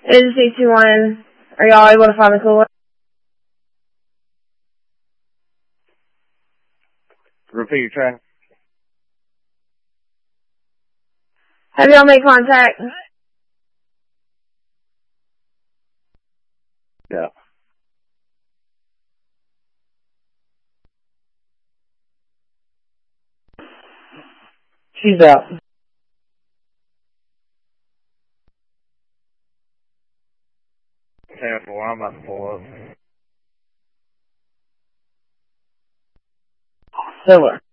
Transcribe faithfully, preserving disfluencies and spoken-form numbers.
It is three two one. Are y'all able to find the cooler? Repeat your track. Have y'all made contact? Yeah. She's out. Careful, I'm about to pull up. Similar.